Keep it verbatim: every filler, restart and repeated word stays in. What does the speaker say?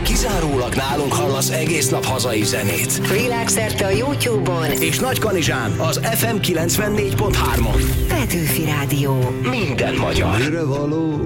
kizárólag nálunk hallasz egész nap hazai zenét. Világszerte a YouTube-on és Nagykanizsán az ef em kilencvennégy pont hármon. Petőfi Rádió. Minden magyar. Mire való